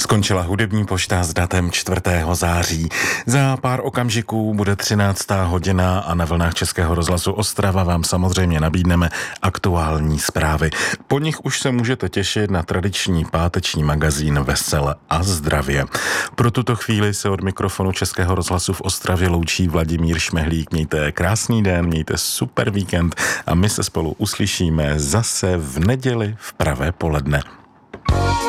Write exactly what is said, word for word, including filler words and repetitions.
Skončila hudební pošta s datem čtvrtého září. Za pár okamžiků bude třináctá hodina a na vlnách Českého rozhlasu Ostrava vám samozřejmě nabídneme aktuální zprávy. Po nich už se můžete těšit na tradiční páteční magazín Vesele a zdravě. Pro tuto chvíli se od mikrofonu Českého rozhlasu v Ostravě loučí Vladimír Šmehlík. Mějte krásný den, mějte super víkend a my se spolu uslyšíme zase v neděli v pravé poledne.